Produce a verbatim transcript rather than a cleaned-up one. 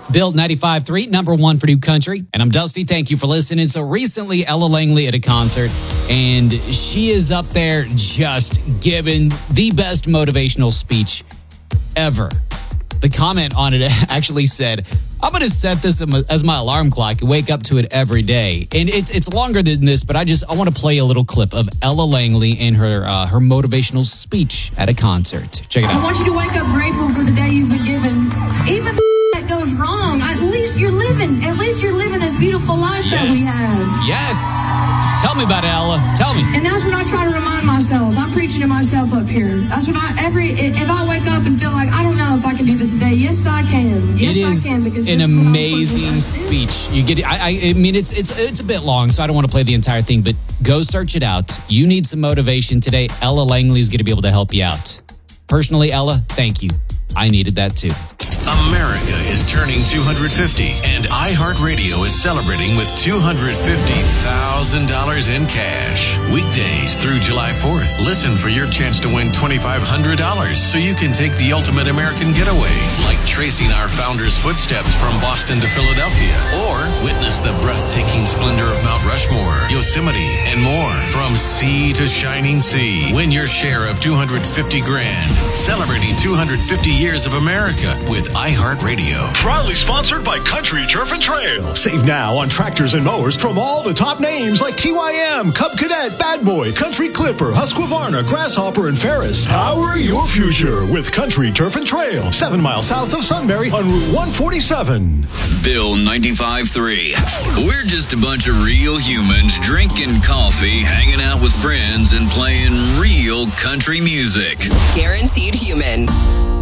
Build ninety-five point three, number one for New Country. And I'm Dusty. Thank you for listening. So recently, Ella Langley at a concert, and she is up there just giving the best motivational speech ever. The comment on it actually said, I'm going to set this as my alarm clock and wake up to it every day. And it's it's longer than this, but I just I want to play a little clip of Ella Langley and her uh, her motivational speech at a concert. Check it out. I want you to wake up grateful for the day you've been given. Even that goes wrong, at least you're living. At least you're living this beautiful life yes. that we have. Yes. Tell me about it, Ella. Tell me. And that's what I try to remind myself. I'm preaching to myself up here. That's what I every if I wake up and feel like I don't know if I can do this today. Yes, I can. Yes, it is I can. Because an amazing speech. You get. I, I. I mean, it's it's it's a bit long, so I don't want to play the entire thing. But go search it out. You need some motivation today. Ella Langley is going to be able to help you out. Personally, Ella, thank you. I needed that too. America is turning two hundred fifty, and iHeartRadio is celebrating with two hundred fifty thousand dollars in cash. Weekdays through July fourth. Listen for your chance to win twenty-five hundred dollars so you can take the ultimate American getaway, like tracing our founder's footsteps from Boston to Philadelphia, or witness the breathtaking splendor of Mount Rushmore, Yosemite, and more. From sea to shining sea, win your share of two hundred fifty grand. Celebrating two hundred fifty years of America with iHeartRadio. Proudly sponsored by Country Turf and Trail. Save now on tractors and mowers from all the top names like T Y M, Cub Cadet, Bad Boy, Country Clipper, Husqvarna, Grasshopper, and Ferris. Power your future with Country Turf and Trail. Seven miles south of Sunbury on Route one forty-seven. Bill ninety-five point three. We're just a bunch of real humans drinking coffee, hanging out with friends, and playing real country music. Guaranteed human.